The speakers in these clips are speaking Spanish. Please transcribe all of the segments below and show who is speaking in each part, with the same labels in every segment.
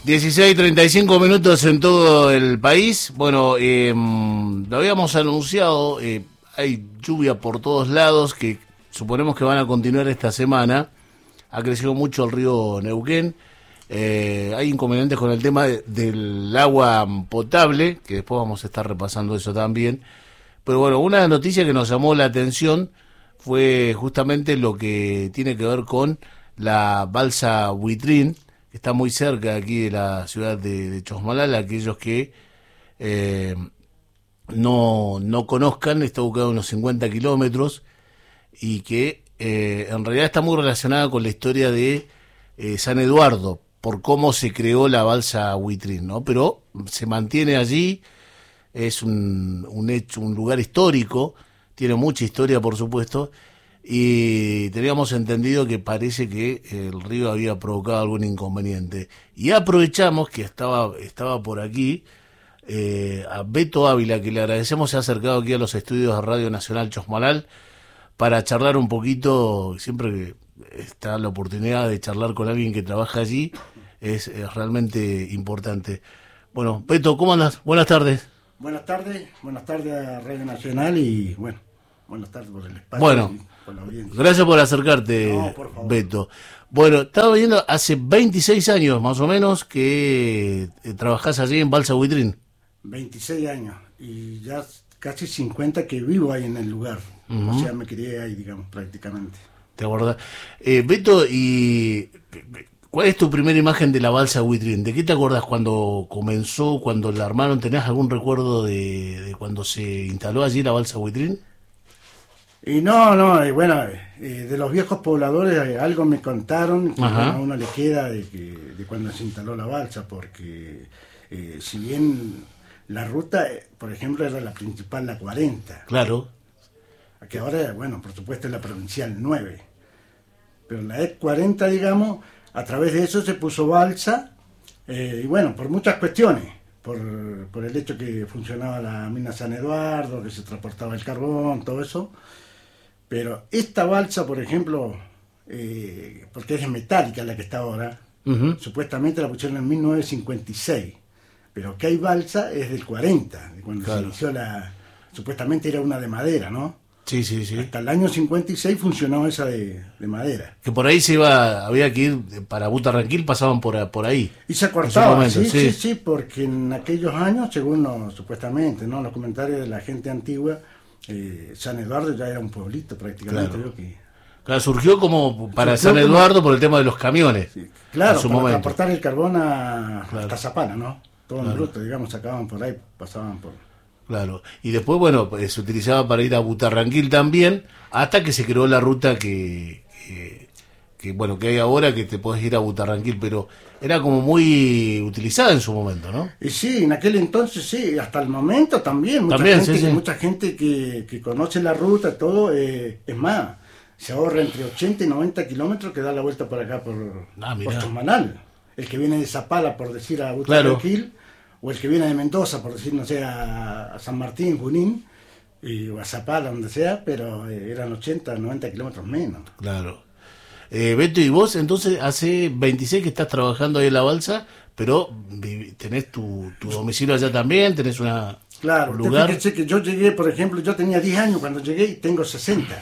Speaker 1: 16:35 en todo el país. Bueno, lo habíamos anunciado, hay lluvia por todos lados que suponemos que van a continuar esta semana. Ha crecido mucho el río Neuquén. Hay inconvenientes con el tema del agua potable, que después vamos a estar repasando eso también. Pero bueno, una noticia que nos llamó la atención fue justamente lo que tiene que ver con la balsa Buitrín, que está muy cerca aquí de la ciudad de Chosmalal. Aquellos que no conozcan, está ubicado a unos 50 kilómetros y que en realidad está muy relacionada con la historia de San Eduardo, por cómo se creó la balsa Buitrín, ¿no? Pero se mantiene allí, es un hecho, un lugar histórico, tiene mucha historia, por supuesto, y teníamos entendido que parece que el río había provocado algún inconveniente. Y aprovechamos que estaba por aquí a Beto Ávila, que le agradecemos, se ha acercado aquí a los estudios de Radio Nacional Chosmalal para charlar un poquito. Siempre que está la oportunidad de charlar con alguien que trabaja allí, es realmente importante. Bueno, Beto, ¿cómo andas? Buenas tardes.
Speaker 2: Buenas tardes a Radio Nacional y bueno, buenas tardes por el espacio.
Speaker 1: Bueno,
Speaker 2: por la audiencia.
Speaker 1: Gracias por acercarte,
Speaker 2: No, por favor.
Speaker 1: Beto. Bueno, estaba viendo hace 26 años más o menos que trabajás allí en Balsa Buitrín.
Speaker 2: 26 años y ya casi 50 que vivo ahí en el lugar. O sea, me crié ahí, digamos, prácticamente.
Speaker 1: ¿Te acuerdas? Beto, ¿y cuál es tu primera imagen de la balsa Buitrín? ¿De qué te acuerdas cuando comenzó, cuando la armaron? ¿Tenés algún recuerdo de cuando se instaló allí la balsa Buitrín?
Speaker 2: Y bueno, de los viejos pobladores algo me contaron que bueno, a uno le queda de cuando se instaló la balsa, porque si bien la ruta, por ejemplo, era la principal, la 40.
Speaker 1: Claro.
Speaker 2: Que ahora, bueno, por supuesto es la provincial 9. Pero la E40, digamos, a través de eso se puso balsa, y bueno, por muchas cuestiones. Por el hecho que funcionaba la mina San Eduardo, que se transportaba el carbón, todo eso. Pero esta balsa, por ejemplo, porque es metálica la que está ahora, supuestamente la pusieron en 1956. Pero que hay balsa es del 40, de cuando se inició supuestamente era una de madera, ¿no?
Speaker 1: Sí.
Speaker 2: Hasta el año 56 funcionó esa de madera.
Speaker 1: Que por ahí había que ir para Butarranquil, pasaban por ahí.
Speaker 2: Y se cortaba,
Speaker 1: momento,
Speaker 2: sí, porque en aquellos años, según supuestamente, ¿no? Los comentarios de la gente antigua, San Eduardo ya era un pueblito prácticamente.
Speaker 1: Claro. Claro, surgió como para San Eduardo por el tema de los camiones.
Speaker 2: Sí, claro,
Speaker 1: en su
Speaker 2: para
Speaker 1: momento.
Speaker 2: transportar el carbón hasta Zapala, ¿no? Todo en bruto, digamos, sacaban por ahí, pasaban por...
Speaker 1: Claro, y después, bueno, se utilizaba para ir a Butarranquil también, hasta que se creó la ruta que hay ahora, que te podés ir a Butarranquil, pero era como muy utilizada en su momento, ¿no?
Speaker 2: Y sí, en aquel entonces sí, hasta el momento también, mucha gente que conoce la ruta, todo, es más, se ahorra entre 80 y 90 kilómetros que da la vuelta por acá, por Chosmalal. El que viene de Zapala, por decir, a Butarranquil, o el que viene de Mendoza, por decir, no sé, a San Martín, Junín, o a Zapala, donde sea, pero eran 80, 90 kilómetros menos.
Speaker 1: Claro. Beto, y vos entonces hace 26 que estás trabajando ahí en la balsa, pero tenés tu domicilio allá también, tenés un lugar.
Speaker 2: Fíjese que yo llegué, por ejemplo, yo tenía 10 años cuando llegué y tengo 60.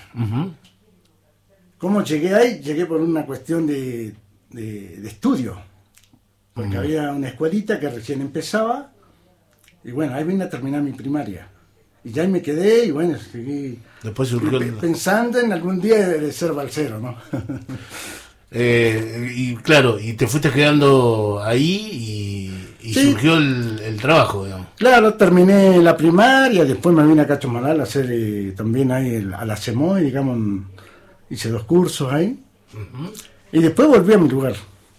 Speaker 2: ¿Cómo llegué ahí? Llegué por una cuestión de estudio. Porque había una escuelita que recién empezaba, y bueno, ahí vine a terminar mi primaria. Y ya ahí me quedé, y bueno, seguí pensando en algún día de ser balsero, ¿no?
Speaker 1: Y claro, y te fuiste quedando ahí y sí, surgió el trabajo, digamos.
Speaker 2: Claro, terminé la primaria, después me vine acá a Chosmalal a hacer también ahí a la CEMOE, digamos, hice 2 cursos ahí, y después volví a mi lugar.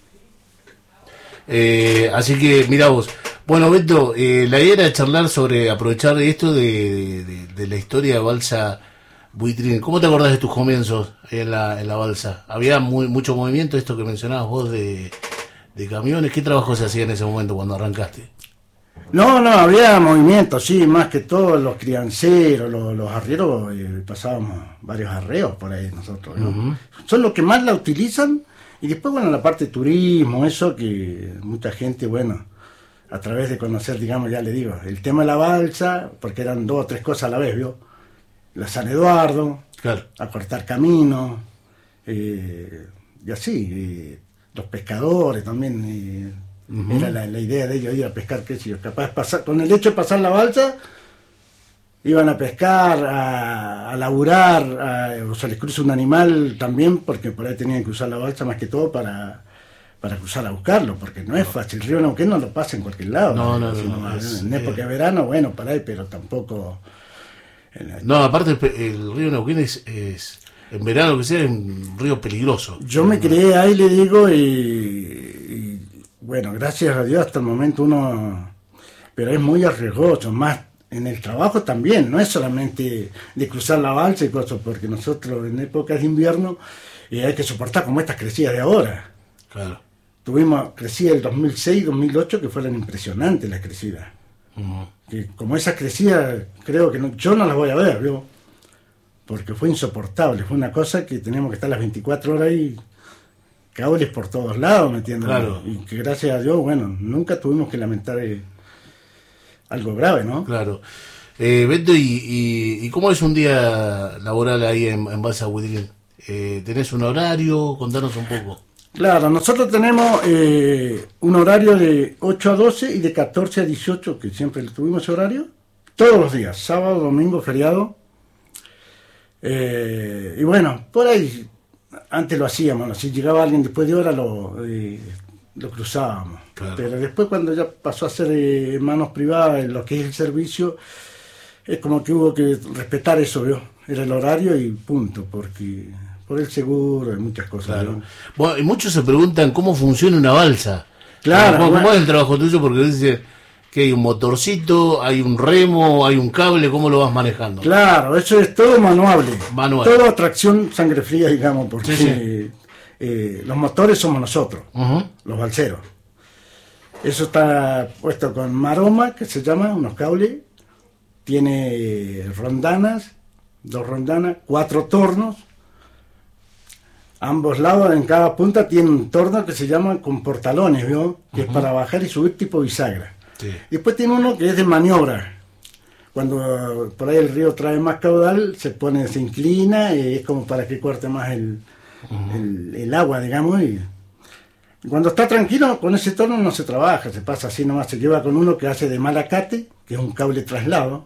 Speaker 1: Así que, mira vos. Bueno, Beto, la idea era charlar aprovechar esto de la historia de Balsa Buitrín. ¿Cómo te acordás de tus comienzos en la balsa? ¿Había mucho movimiento, esto que mencionabas vos de camiones? ¿Qué trabajo se hacía en ese momento cuando arrancaste?
Speaker 2: No, había movimiento, sí, más que todos los crianceros, los arrieros, pasábamos varios arreos por ahí nosotros, ¿no? Son los que más la utilizan Y después, bueno, la parte de turismo, eso que mucha gente, bueno, a través de conocer, digamos, ya le digo, el tema de la balsa, porque eran 2 o 3 cosas a la vez, ¿vio? La San Eduardo,
Speaker 1: Claro.
Speaker 2: acortar camino, y así, los pescadores también, era la idea de ellos ir a pescar, qué sé yo, capaz de pasar, con el hecho de pasar la balsa, iban a pescar, a laburar, o se les cruza un animal también, porque por ahí tenían que usar la balsa más que todo para cruzar a buscarlo, porque no es fácil. El río Neuquén no lo pasa en cualquier lado.
Speaker 1: No,
Speaker 2: en época de verano, bueno, para ahí, pero tampoco...
Speaker 1: No, aparte el río Neuquén es en verano que sea, es un río peligroso.
Speaker 2: Yo me crié ahí, le digo, y bueno, gracias a Dios hasta el momento uno... Pero es muy arriesgoso, más en el trabajo también, no es solamente de cruzar la balsa y cosas, porque nosotros en épocas de invierno hay que soportar como estas crecidas de ahora.
Speaker 1: Claro.
Speaker 2: Tuvimos crecidas el 2006, 2008, que fueron impresionantes las crecidas. Que como esas crecidas, creo que yo no las voy a ver, ¿vio? Porque fue insoportable, fue una cosa que teníamos que estar las 24 horas ahí, cables por todos lados, ¿me entiendes?
Speaker 1: Claro.
Speaker 2: Y que gracias a Dios, bueno, nunca tuvimos que lamentar algo grave, ¿no?
Speaker 1: Claro. Beto, ¿y cómo es un día laboral ahí en Balsa Huitril? ¿Tenés un horario? Contanos un poco.
Speaker 2: Claro, nosotros tenemos un horario de 8 a 12 y de 14 a 18, que siempre tuvimos ese horario, todos los días, sábado, domingo, feriado. Y bueno, por ahí, antes lo hacíamos, ¿no? Si llegaba alguien después de hora lo cruzábamos.
Speaker 1: Claro.
Speaker 2: Pero después cuando ya pasó a ser manos privadas en lo que es el servicio, es como que hubo que respetar eso, ¿vio? Era el horario y punto, porque por el seguro y muchas cosas.
Speaker 1: Claro.
Speaker 2: ¿no?
Speaker 1: Bueno, y muchos se preguntan cómo funciona una balsa.
Speaker 2: Claro,
Speaker 1: ¿Cómo
Speaker 2: bueno.
Speaker 1: es el trabajo tuyo? Porque dice que hay un motorcito, hay un remo, hay un cable, ¿cómo lo vas manejando?
Speaker 2: Claro, eso es todo manuable.
Speaker 1: Manual.
Speaker 2: Todo a tracción sangre fría, digamos, porque
Speaker 1: Sí.
Speaker 2: los motores somos nosotros,
Speaker 1: Ujú.
Speaker 2: los balseros. Eso está puesto con maroma, que se llama, unos cables. Tiene rondanas, 2 rondanas, 4 tornos. Ambos lados, en cada punta, tiene un torno que se llama con portalones, ¿vio? Que es para bajar y subir tipo bisagra.
Speaker 1: Sí.
Speaker 2: Después tiene uno que es de maniobra. Cuando por ahí el río trae más caudal, se inclina, y es como para que corte más el agua, digamos. Y cuando está tranquilo, con ese torno no se trabaja, se pasa así nomás. Se lleva con uno que hace de malacate, que es un cable traslado,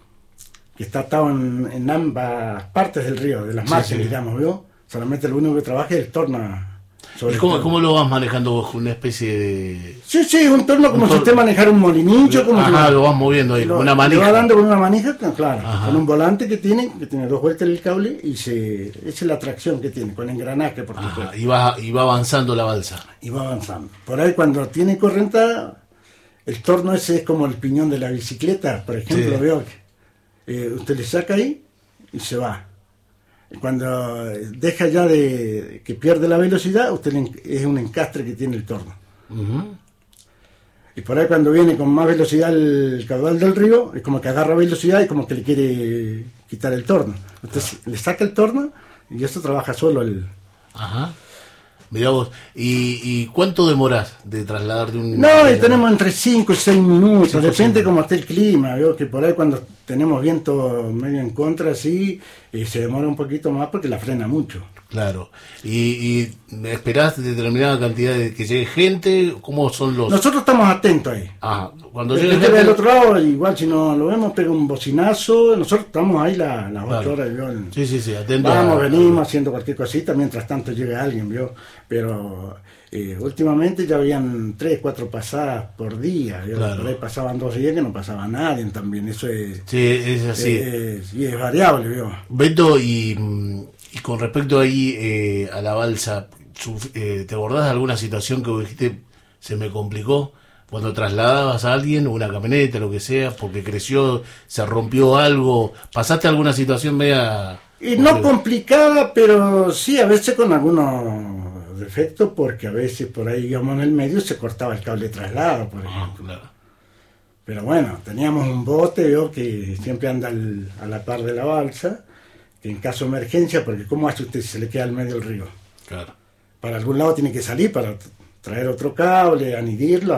Speaker 2: que está atado en ambas partes del río, de las márgenes, digamos, ¿vio? Solamente lo único que trabaja es el torno.
Speaker 1: ¿Y cómo lo vas manejando vos? ¿Una especie de...?
Speaker 2: Sí, un torno como si usted manejara un molinillo. Como
Speaker 1: Ajá,
Speaker 2: que
Speaker 1: lo vas moviendo ahí, con una manija.
Speaker 2: Le va dando con una manija, claro,
Speaker 1: Ajá.
Speaker 2: con un volante que tiene 2 vueltas el cable y esa es la tracción que tiene, con engranaje, por supuesto.
Speaker 1: Ajá, y va avanzando la balsa.
Speaker 2: Y va avanzando. Por ahí cuando tiene corrientada, el torno ese es como el piñón de la bicicleta, por ejemplo,
Speaker 1: Sí.
Speaker 2: veo que usted le saca ahí y se va. Cuando deja ya de que pierde la velocidad, es un encastre que tiene el torno.
Speaker 1: Ujú.
Speaker 2: Y por ahí cuando viene con más velocidad el caudal del río, es como que agarra velocidad y como que le quiere quitar el torno. Entonces le saca el torno y eso trabaja solo el...
Speaker 1: Ajá. Mirá vos. ¿Y cuánto demorás de trasladar de un...?
Speaker 2: No, y tenemos entre 5 y 6 minutos,
Speaker 1: 5
Speaker 2: depende
Speaker 1: segundos.
Speaker 2: cómo esté el clima, veo que por ahí cuando tenemos viento medio en contra, así, se demora un poquito más porque la frena mucho.
Speaker 1: Claro. ¿Y esperás determinada cantidad de que llegue gente? ¿Cómo son los...?
Speaker 2: Nosotros estamos atentos ahí.
Speaker 1: Ajá. Cuando
Speaker 2: El
Speaker 1: llegue
Speaker 2: que esté del
Speaker 1: gente...
Speaker 2: otro lado, igual si no lo vemos, pega un bocinazo, nosotros estamos ahí las 8
Speaker 1: Claro.
Speaker 2: horas, ¿vio?
Speaker 1: Sí, atento.
Speaker 2: Vamos, venimos haciendo cualquier cosita, mientras tanto llega alguien, ¿vio? Pero últimamente ya habían 3, 4 pasadas por día, ¿vio?
Speaker 1: Claro.
Speaker 2: Por ahí pasaban 2 días que no pasaba nadie también, eso es...
Speaker 1: Sí, es así.
Speaker 2: Y es variable, ¿vio?
Speaker 1: Beto, y con respecto ahí a la balsa, ¿te acordás de alguna situación que vos dijiste se me complicó? Cuando trasladabas a alguien, una camioneta, lo que sea, porque creció, se rompió algo, ¿pasaste alguna situación media...?
Speaker 2: Y no complicada, pero sí a veces con algunos defectos, porque a veces por ahí, digamos, en el medio se cortaba el cable de traslado, por ejemplo.
Speaker 1: Ah, claro.
Speaker 2: Pero bueno, teníamos un bote, ¿vio? Que siempre anda a la par de la balsa, que en caso de emergencia, porque ¿cómo hace usted si se le queda al medio el río?
Speaker 1: Claro.
Speaker 2: para algún lado tiene que salir para traer otro cable, anidirlo,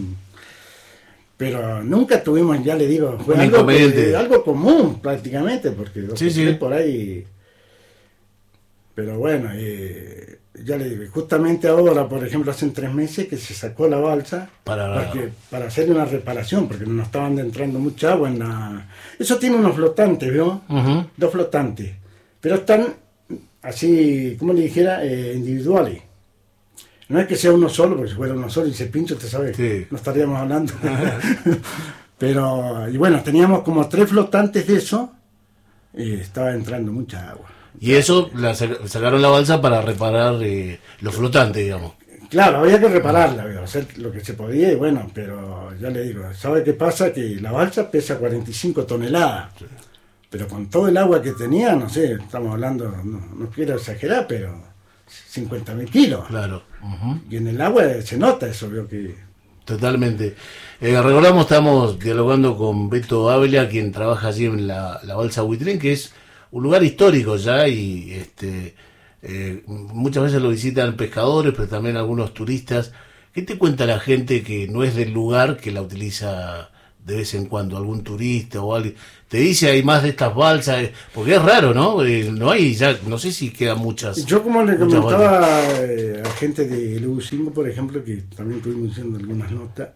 Speaker 2: pero nunca tuvimos, ya le digo, fue algo común prácticamente, porque por ahí. Pero bueno, ya le digo, justamente ahora, por ejemplo, hace 3 meses que se sacó la balsa para hacerle una reparación, porque nos estaban entrando mucha agua en la... Eso tiene unos flotantes, ¿vio? 2 flotantes, pero están así, como le dijera, individuales. No es que sea uno solo, porque si fuera uno solo y se pincha, usted sabe, no estaríamos hablando. Pero, y bueno, teníamos como 3 flotantes de eso, y estaba entrando mucha agua.
Speaker 1: Y eso, sacaron la balsa para reparar los flotantes, digamos.
Speaker 2: Claro, había que repararla, hacer lo que se podía, y bueno, pero ya le digo, ¿sabe qué pasa? Que la balsa pesa 45 toneladas. Sí. Pero con todo el agua que tenía, no sé, estamos hablando, no quiero exagerar, pero 50.000 kilos.
Speaker 1: Claro.
Speaker 2: Y en el agua se nota eso, veo que...
Speaker 1: Totalmente. Recordamos, estamos dialogando con Beto Ávila, quien trabaja allí en la balsa Huitrén, que es un lugar histórico ya, y muchas veces lo visitan pescadores, pero también algunos turistas. ¿Qué te cuenta la gente que no es del lugar, que la utiliza de vez en cuando, algún turista o alguien? Te dice, hay más de estas balsas, porque es raro, ¿no? No hay ya, no sé si quedan muchas.
Speaker 2: Yo, como le comentaba a gente de EU5, por ejemplo, que también estuvimos haciendo algunas notas,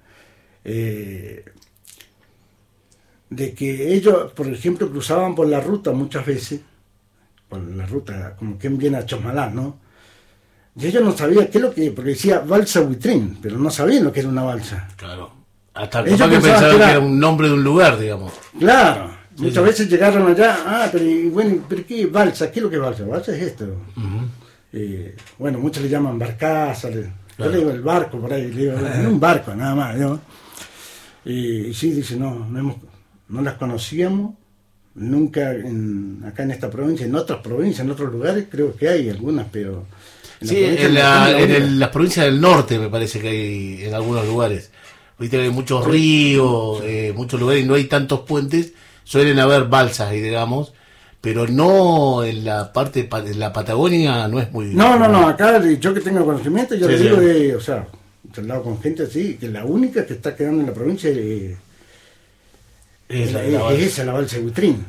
Speaker 2: de que ellos, por ejemplo, cruzaban por la ruta muchas veces, por la ruta, como quien viene a Chosmalá, ¿no? Y ellos no sabían qué es lo que, porque decía balsa Huitrén, pero no sabían lo que era una balsa.
Speaker 1: Claro. Hasta capaz que pensaban que era un nombre de un lugar, digamos.
Speaker 2: Claro. Muchas veces llegaron allá, pero ¿qué balsa? ¿Qué es lo que es balsa? Balsa es esto. Bueno, muchos le llaman barcaza, yo le digo el barco por ahí, le digo, un barco nada más, ¿no? Y sí, dice, no las conocíamos, nunca acá en esta provincia, en otras provincias, en otros lugares, creo que hay algunas, pero...
Speaker 1: En las provincias del norte me parece que hay en algunos lugares. Viste que hay muchos ríos, muchos lugares y no hay tantos puentes. Suelen haber balsas, digamos, pero no en la parte de la Patagonia, no es muy...
Speaker 2: No, acá yo que tengo conocimiento, yo le digo, o sea, he hablado con gente así, que la única que está quedando en la provincia es esa, la balsa Huitrén.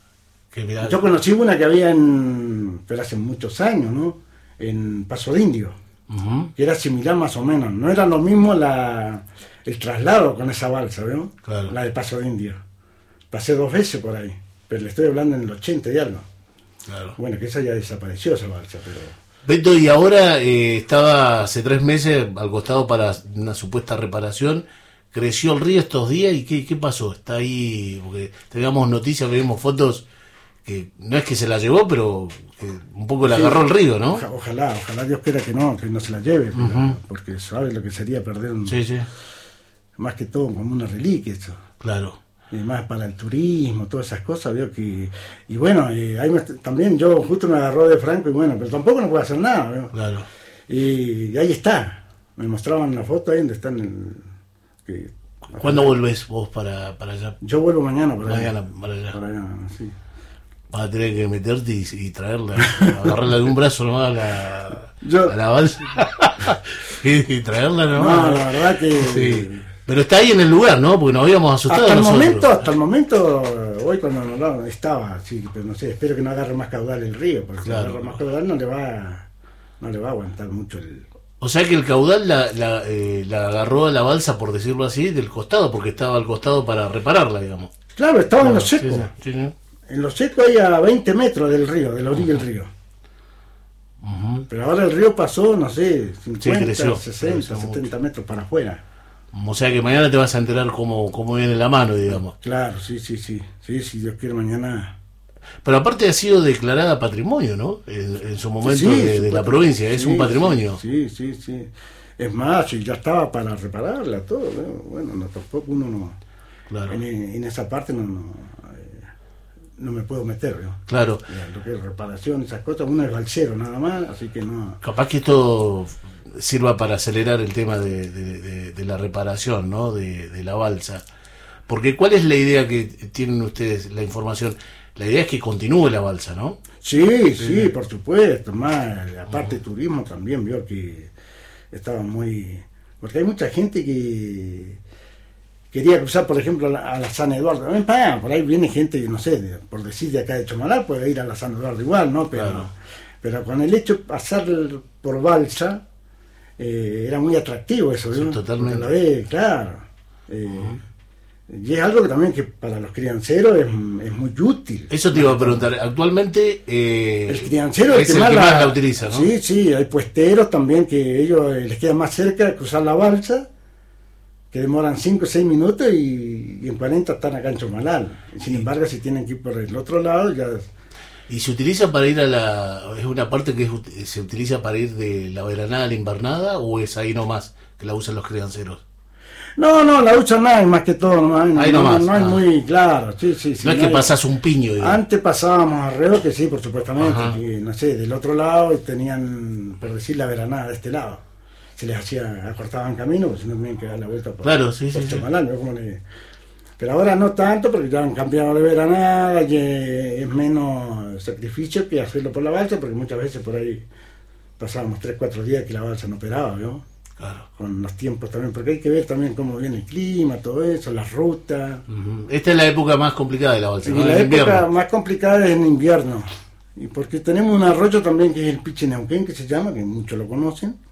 Speaker 2: Yo conocí una que había pero hace muchos años, ¿no? En Paso de Indio, que era similar más o menos, no era lo mismo el traslado con esa balsa, ¿no? Claro. La de Paso de Indio. Pasé 2 veces por ahí, pero le estoy hablando en el 80 y algo. Claro. Bueno, que esa ya desapareció, esa balsa, pero...
Speaker 1: Beto, y ahora estaba hace 3 meses al costado para una supuesta reparación. ¿Creció el río estos días y qué pasó? Está ahí, porque teníamos noticias, vimos fotos que no es que se la llevó, pero un poco la agarró el río, ¿no?
Speaker 2: Ojalá Dios quiera que no se la lleve, porque sabe lo que sería perder más que todo como una reliquia eso.
Speaker 1: Claro.
Speaker 2: Y más para el turismo, todas esas cosas, veo que... Y bueno, ahí también yo justo me agarró de Franco y bueno, pero tampoco no puedo hacer nada, ¿veo? Claro. Y ahí está, me mostraban la foto ahí donde están
Speaker 1: ¿Cuándo volvés vos para allá?
Speaker 2: Yo vuelvo mañana para
Speaker 1: allá.
Speaker 2: Para allá, sí.
Speaker 1: Vas a tener que meterte y traerla, agarrarla de un brazo nomás a la balsa y traerla nomás.
Speaker 2: No, la verdad que...
Speaker 1: Sí. Pero está ahí en el lugar, ¿no? Porque nos habíamos asustado
Speaker 2: hasta el momento, hoy cuando no estaba, sí, pero no sé, espero que no agarre más caudal el río, porque si agarra más caudal no le va a aguantar mucho el...
Speaker 1: O sea que el caudal la agarró a la balsa, por decirlo así, del costado, porque estaba al costado para repararla, digamos.
Speaker 2: Claro, estaba en lo seco. Sí. En lo seco hay a 20 metros del río, de la orilla del río. Pero ahora el río pasó, no sé, 50, 60, 70 metros para afuera.
Speaker 1: O sea que mañana te vas a enterar cómo viene la mano, digamos.
Speaker 2: Claro, sí, si Dios quiere mañana.
Speaker 1: Pero aparte ha sido declarada patrimonio, ¿no? En su momento de la provincia, es un patrimonio.
Speaker 2: Sí. Es más, y ya estaba para repararla, todo, ¿no? Bueno, tampoco uno no... Claro. En esa parte no me puedo meter, ¿no?
Speaker 1: Claro.
Speaker 2: Lo que es reparación, esas cosas, uno es balsero nada más, así que no...
Speaker 1: Capaz que esto sirva para acelerar el tema de la reparación, ¿no? De la balsa. Porque ¿cuál es la idea que tienen ustedes, la información? la idea es que continúe la balsa, ¿no?
Speaker 2: Sí, por supuesto. Más, aparte de turismo también vio que estaba muy... Porque hay mucha gente que quería cruzar, por ejemplo, a la San Eduardo. Por ahí viene gente, no sé, por decir de acá de Chomalal, puede ir a la San Eduardo igual, ¿no? Pero con el hecho de pasar por balsa, era muy atractivo eso,
Speaker 1: sí,
Speaker 2: ¿no?
Speaker 1: totalmente.
Speaker 2: Porque la ve, claro. Y es algo que también que para los crianceros es muy útil.
Speaker 1: Eso te iba a preguntar. Actualmente
Speaker 2: el criancero
Speaker 1: es el que más la utiliza, ¿no?
Speaker 2: Sí, hay puesteros también que ellos les queda más cerca de cruzar la balsa, que demoran 5 o 6 minutos y en 40 están acá en Chomalal. Sin embargo, si tienen que ir por el otro lado, ya...
Speaker 1: ¿Y se utiliza para ir es una parte que se utiliza para ir de la veranada a la invernada o es ahí nomás que la usan los crianceros?
Speaker 2: No, la usan más que todo, no es muy claro. Sí,
Speaker 1: no es que pasás un piño. Digamos.
Speaker 2: Antes pasábamos alrededor, que sí, por supuestamente, que, no sé, del otro lado tenían, por decir, la veranada de este lado. Se les acortaban camino, porque si no tenían que dar la vuelta por Chomalal, ¿no? Pero ahora no tanto, porque ya han cambiado de veranada, y es menos sacrificio que hacerlo por la balsa, porque muchas veces por ahí pasábamos 3-4 días que la balsa no operaba, ¿no?
Speaker 1: Claro.
Speaker 2: Con los tiempos también, porque hay que ver también cómo viene el clima, todo eso, las rutas.
Speaker 1: Esta es la época más complicada de la balsa, ¿no?
Speaker 2: La época más complicada es en invierno, y porque tenemos un arroyo también que es el Piche Neuquén, que se llama, que muchos lo conocen,